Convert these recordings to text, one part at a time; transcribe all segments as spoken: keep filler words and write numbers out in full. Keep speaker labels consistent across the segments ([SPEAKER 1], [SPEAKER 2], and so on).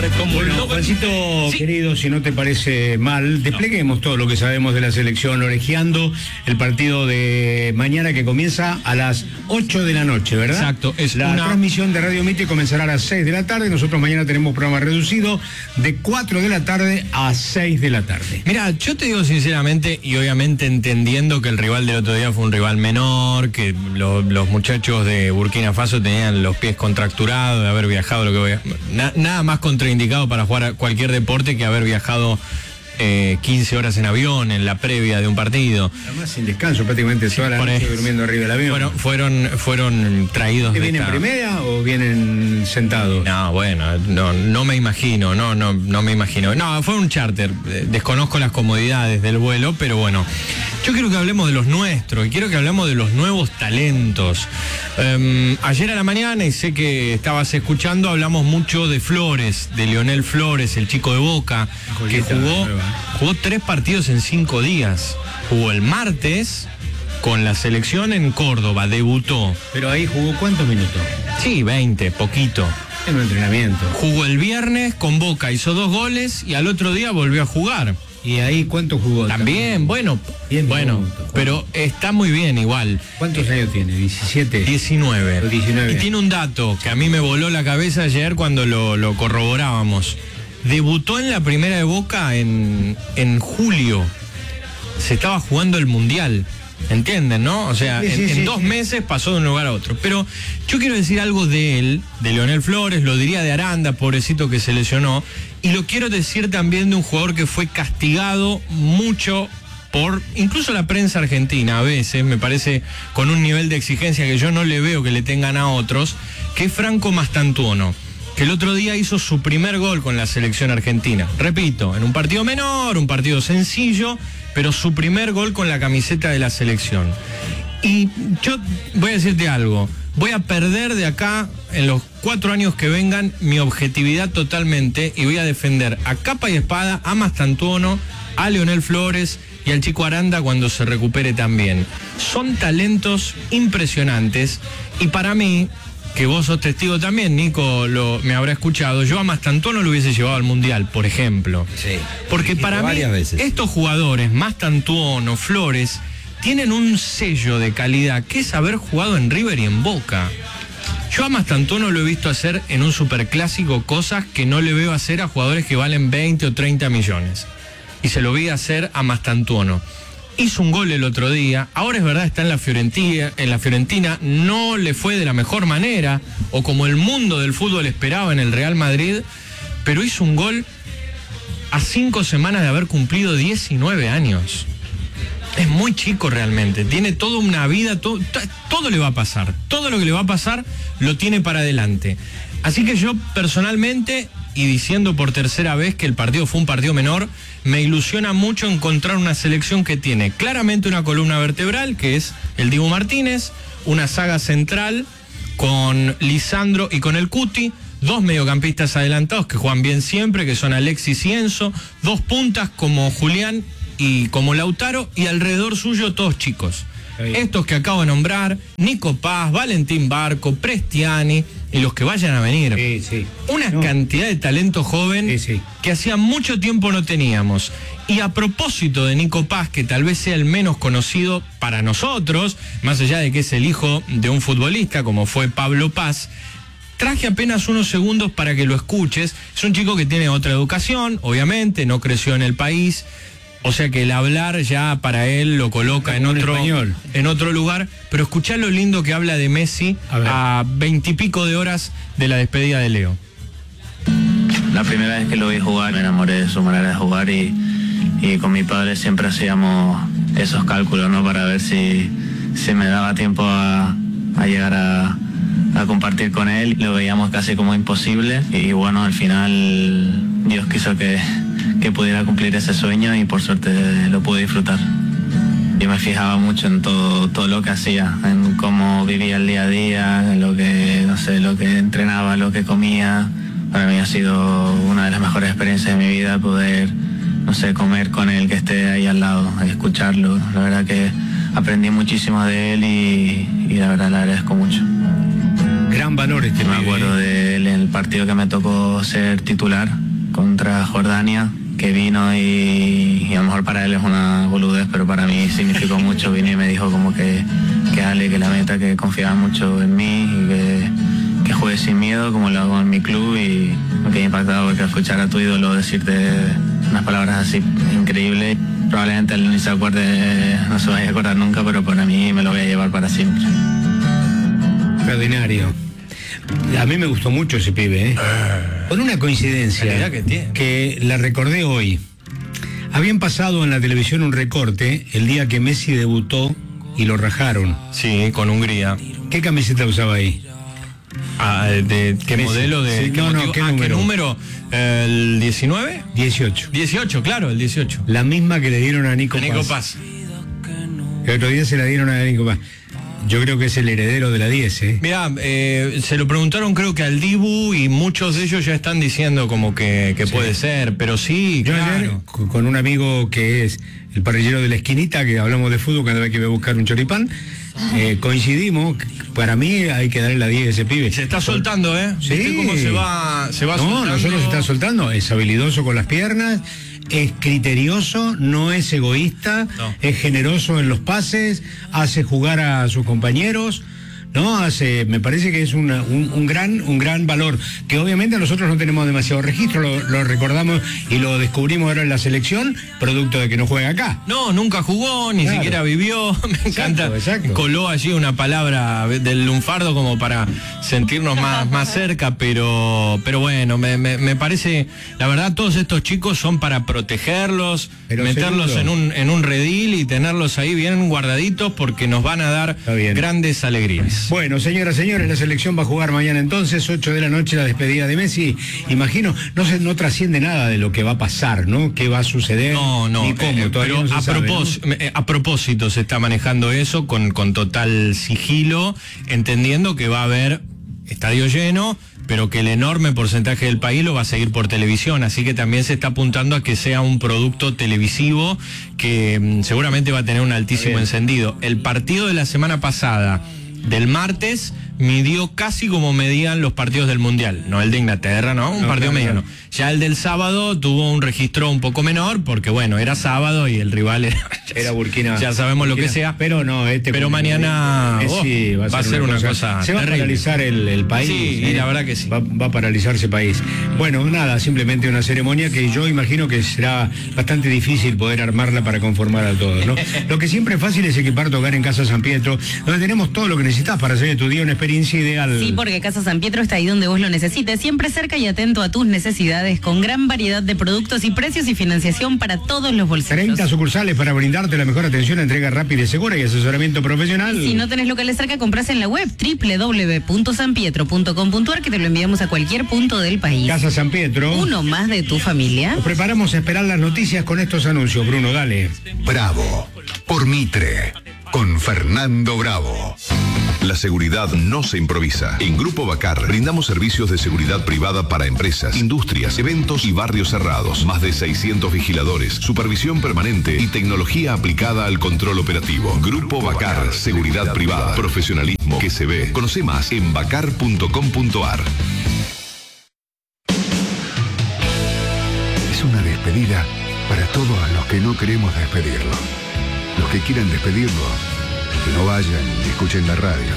[SPEAKER 1] Bueno, Juancito, sí. Querido, si no te parece mal, despleguemos no. todo lo que sabemos de la selección, orejeando el partido de mañana que comienza a las ocho de la noche, ¿verdad?
[SPEAKER 2] Exacto. Es
[SPEAKER 1] la
[SPEAKER 2] una...
[SPEAKER 1] transmisión de Radio Mite comenzará a las seis de la tarde. Nosotros mañana tenemos programa reducido de cuatro de la tarde a seis de la tarde.
[SPEAKER 2] Mira, yo te digo sinceramente, y obviamente entendiendo que el rival del otro día fue un rival menor, que lo, los muchachos de Burkina Faso tenían los pies contracturados de haber viajado, lo que voy a... Na, nada más contraindicado para jugar a cualquier deporte que haber viajado eh, quince horas en avión en la previa de un partido.
[SPEAKER 1] Además sin descanso, prácticamente toda la noche durmiendo arriba del avión.
[SPEAKER 2] Fueron, fueron, fueron traídos.
[SPEAKER 1] ¿Vienen en primera o vienen sentados?
[SPEAKER 2] No, bueno, no, no me imagino, no, no, no me imagino. No, fue un charter. Desconozco las comodidades del vuelo, pero bueno. Yo quiero que hablemos de los nuestros y quiero que hablemos de los nuevos talentos. Um, ayer a la mañana, y sé que estabas escuchando, hablamos mucho de Flores, de Leonel Flores, el chico de Boca, que jugó, jugó tres partidos en cinco días. Jugó el martes con la selección en Córdoba, debutó.
[SPEAKER 1] ¿Pero ahí jugó cuántos minutos?
[SPEAKER 2] Sí, veinte, poquito.
[SPEAKER 1] En un entrenamiento.
[SPEAKER 2] Jugó el viernes con Boca, hizo dos goles y al otro día volvió a jugar.
[SPEAKER 1] ¿Y ahí cuánto jugó?
[SPEAKER 2] También, bueno, bueno, minutos, pero está muy bien igual.
[SPEAKER 1] ¿Cuántos eh, años tiene? ¿diecisiete?
[SPEAKER 2] diecinueve.
[SPEAKER 1] diecinueve.
[SPEAKER 2] Y tiene un dato que a mí me voló la cabeza ayer cuando lo, lo corroborábamos. Debutó en la primera de Boca en, en julio. Se estaba jugando el Mundial. ¿Entienden, no? O sea, sí, sí, en, en sí, dos sí. meses pasó de un lugar a otro. Pero yo quiero decir algo de él, de Leonel Flores, lo diría de Aranda, pobrecito que se lesionó, y lo quiero decir también de un jugador que fue castigado mucho por incluso la prensa argentina, a veces, me parece, con un nivel de exigencia que yo no le veo que le tengan a otros, que es Franco Mastantuono, que el otro día hizo su primer gol con la selección argentina. Repito, en un partido menor, un partido sencillo, pero su primer gol con la camiseta de la selección. Y yo voy a decirte algo, voy a perder de acá, en los cuatro años que vengan, mi objetividad totalmente y voy a defender a capa y espada a Mastantuono, a Leonel Flores y al chico Aranda cuando se recupere también. Son talentos impresionantes y para mí, que vos sos testigo también, Nico lo, me habrá escuchado, yo a Mastantuono lo hubiese llevado al Mundial, por ejemplo.
[SPEAKER 3] Sí.
[SPEAKER 2] Porque para mí, veces. estos jugadores, Mastantuono, Flores, tienen un sello de calidad, que es haber jugado en River y en Boca. Yo a Mastantuono lo he visto hacer en un superclásico cosas que no le veo hacer a jugadores que valen veinte o treinta millones. Y se lo vi hacer a Mastantuono. Hizo un gol el otro día, ahora es verdad está en la Fiorentina, en la Fiorentina no le fue de la mejor manera, o como el mundo del fútbol esperaba en el Real Madrid, pero hizo un gol a cinco semanas de haber cumplido diecinueve años. Es muy chico realmente, tiene toda una vida, todo, todo le va a pasar, todo lo que le va a pasar lo tiene para adelante. Así que yo personalmente, y diciendo por tercera vez que el partido fue un partido menor, me ilusiona mucho encontrar una selección que tiene claramente una columna vertebral, que es el Dibu Martínez, una saga central con Lisandro y con el Cuti, dos mediocampistas adelantados que juegan bien siempre, que son Alexis y Enzo, dos puntas como Julián y como Lautaro, y alrededor suyo todos chicos. Estos que acabo de nombrar, Nico Paz, Valentín Barco, Prestiani y los que vayan a venir.
[SPEAKER 1] Sí, sí.
[SPEAKER 2] Una
[SPEAKER 1] no.
[SPEAKER 2] cantidad de talento joven
[SPEAKER 1] sí, sí.
[SPEAKER 2] que hacía mucho tiempo no teníamos. Y a propósito de Nico Paz, que tal vez sea el menos conocido para nosotros, más allá de que es el hijo de un futbolista como fue Pablo Paz, traje apenas unos segundos para que lo escuches. Es un chico que tiene otra educación, obviamente, no creció en el país. O sea que el hablar ya para él lo coloca en otro, en otro lugar. Pero escuchá lo lindo que habla de Messi a veintipico de horas de la despedida de Leo.
[SPEAKER 4] La primera vez que lo vi jugar me enamoré de su manera de jugar y, y con mi padre siempre hacíamos esos cálculos, ¿no? Para ver si, si me daba tiempo a, a llegar a, a compartir con él. Lo veíamos casi como imposible y bueno, al final Dios quiso que... que pudiera cumplir ese sueño y por suerte lo pude disfrutar. Yo me fijaba mucho en todo, todo lo que hacía, en cómo vivía el día a día, en lo que, no sé, lo que entrenaba, lo que comía. Para mí ha sido una de las mejores experiencias de mi vida poder, no sé, comer con él, que esté ahí al lado, escucharlo. La verdad que aprendí muchísimo de él y, y la verdad le agradezco mucho.
[SPEAKER 1] Gran valor este
[SPEAKER 4] Me
[SPEAKER 1] pibe,
[SPEAKER 4] acuerdo
[SPEAKER 1] ¿eh?
[SPEAKER 4] de él en el partido que me tocó ser titular contra Jordania, que vino y, y a lo mejor para él es una boludez, pero para mí significó mucho. Vino y me dijo como que, que Ale, que la meta, que confiaba mucho en mí y que, que juegue sin miedo como lo hago en mi club, y me quedé impactado porque escuchar a tu ídolo decirte unas palabras así increíbles. Probablemente él ni se acuerde, no se vaya a acordar nunca, pero para mí me lo voy a llevar para siempre.
[SPEAKER 1] Extraordinario. A mí me gustó mucho ese pibe, ¿eh? Con una coincidencia
[SPEAKER 2] que, tiene.
[SPEAKER 1] que la recordé hoy. Habían pasado en la televisión un recorte el día que Messi debutó y lo rajaron.
[SPEAKER 2] Sí, con Hungría.
[SPEAKER 1] ¿Qué camiseta usaba ahí?
[SPEAKER 2] Ah, ¿de qué
[SPEAKER 1] Messi.
[SPEAKER 2] modelo? De,
[SPEAKER 1] Sí,
[SPEAKER 2] ¿qué
[SPEAKER 1] no, no,
[SPEAKER 2] motivo?
[SPEAKER 1] ¿qué
[SPEAKER 2] Ah, ¿qué
[SPEAKER 1] número?
[SPEAKER 2] número? ¿El diecinueve?
[SPEAKER 1] dieciocho.
[SPEAKER 2] dieciocho, claro, el dieciocho.
[SPEAKER 1] La misma que le dieron a Nico,
[SPEAKER 2] A Nico
[SPEAKER 1] Paz.
[SPEAKER 2] Paz.
[SPEAKER 1] El otro día se la dieron a Nico Paz. Yo creo que es el heredero de la diez, ¿eh?
[SPEAKER 2] Mirá, eh, se lo preguntaron creo que al Dibu y muchos de ellos ya están diciendo como que, que
[SPEAKER 1] Sí.
[SPEAKER 2] puede ser, pero sí,
[SPEAKER 1] Yo
[SPEAKER 2] claro.
[SPEAKER 1] ayer, con con un amigo que es el parrillero de la esquinita, que hablamos de fútbol cada vez que voy a buscar un choripán, eh, coincidimos. Para mí hay que darle la diez a ese pibe.
[SPEAKER 2] Se está soltando, ¿eh?
[SPEAKER 1] Sí.
[SPEAKER 2] ¿Viste cómo se va, se va
[SPEAKER 1] No,
[SPEAKER 2] soltando?
[SPEAKER 1] no solo se está soltando, es habilidoso con las piernas, es criterioso, no es egoísta,
[SPEAKER 2] No.
[SPEAKER 1] es generoso en los pases, hace jugar a sus compañeros. No, hace, me parece que es una, un, un gran, un gran valor, que obviamente nosotros no tenemos demasiado registro, lo, lo recordamos y lo descubrimos ahora en la selección, producto de que no juega acá.
[SPEAKER 2] No, nunca jugó, ni
[SPEAKER 1] Claro.
[SPEAKER 2] siquiera vivió. Me encanta.
[SPEAKER 1] exacto.
[SPEAKER 2] Coló allí una palabra del lunfardo como para sentirnos más, más cerca, pero, pero bueno, me, me, me parece, la verdad, todos estos chicos son para protegerlos,
[SPEAKER 1] Pero
[SPEAKER 2] meterlos en
[SPEAKER 1] seguro.
[SPEAKER 2] un, en un redil y tenerlos ahí bien guardaditos porque nos van a dar
[SPEAKER 1] Está bien.
[SPEAKER 2] grandes alegrías.
[SPEAKER 1] Bueno, señoras, señores, la selección va a jugar mañana entonces, ocho de la noche, la despedida de Messi. Imagino, no se, no trasciende nada de lo que va a pasar, ¿no? ¿Qué va a suceder?
[SPEAKER 2] No, no,
[SPEAKER 1] Ni cómo,
[SPEAKER 2] eh,
[SPEAKER 1] todavía
[SPEAKER 2] pero
[SPEAKER 1] no se
[SPEAKER 2] a,
[SPEAKER 1] sabe,
[SPEAKER 2] propós-
[SPEAKER 1] ¿no?
[SPEAKER 2] eh, a propósito se está manejando eso con, con total sigilo, entendiendo que va a haber estadio lleno, pero que el enorme porcentaje del país lo va a seguir por televisión, así que también se está apuntando a que sea un producto televisivo que mm, seguramente va a tener un altísimo
[SPEAKER 1] Bien.
[SPEAKER 2] encendido. El partido de la semana pasada, del martes, midió casi como medían los partidos del Mundial, no el de Inglaterra, no, un
[SPEAKER 1] No,
[SPEAKER 2] partido
[SPEAKER 1] claro,
[SPEAKER 2] mediano.
[SPEAKER 1] claro.
[SPEAKER 2] Ya el del sábado tuvo un registro un poco menor, porque bueno, era sábado y el rival era,
[SPEAKER 1] Era Burkina.
[SPEAKER 2] ya sabemos lo
[SPEAKER 1] Burkina.
[SPEAKER 2] que sea.
[SPEAKER 1] Pero no, este.
[SPEAKER 2] Pero mañana,
[SPEAKER 1] Messi
[SPEAKER 2] oh, va a ser una cosa
[SPEAKER 1] Se va
[SPEAKER 2] terrible.
[SPEAKER 1] a paralizar el, el país.
[SPEAKER 2] Sí, y la verdad que sí.
[SPEAKER 1] Va, va a paralizarse el país. Bueno, nada, simplemente una ceremonia que yo imagino que será bastante difícil poder armarla para conformar a todos, ¿no? Lo que siempre es fácil es equipar tu hogar en Casa San Pietro, donde tenemos todo lo que necesitas para hacer de tu día una experiencia ideal.
[SPEAKER 3] Sí, porque Casa San Pietro está ahí donde vos lo necesites, siempre cerca y atento a tus necesidades, con gran variedad de productos y precios y financiación para todos los bolsillos.
[SPEAKER 1] treinta sucursales para brindarte la mejor atención, entrega rápida y segura y asesoramiento profesional.
[SPEAKER 3] Si no tenés locales cerca, compras en la web doble u doble u doble u punto san pietro punto com punto a r, que te lo enviamos a cualquier punto del país.
[SPEAKER 1] Casa San Pietro.
[SPEAKER 3] Uno más de tu familia.
[SPEAKER 1] Nos preparamos a esperar las noticias con estos anuncios. Bruno, dale.
[SPEAKER 5] Bravo, por Mitre, con Fernando Bravo.
[SPEAKER 6] La seguridad no se improvisa. En Grupo Bacar brindamos servicios de seguridad privada para empresas, industrias, eventos y barrios cerrados. Más de seiscientos vigiladores, supervisión permanente y tecnología aplicada al control operativo. Grupo Bacar, seguridad privada, profesionalismo que se ve. Conoce más en bacar punto com punto a r.
[SPEAKER 5] Es una despedida para todos los que no queremos despedirlo. Los que quieran despedirlo, que no vayan y escuchen la radio.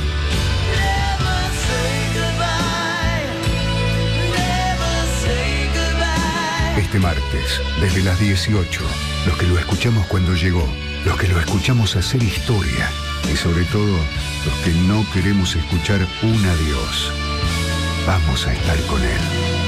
[SPEAKER 5] Este martes, desde las dieciocho, los que lo escuchamos cuando llegó, los que lo escuchamos hacer historia y sobre todo los que no queremos escuchar un adiós, vamos a estar con él.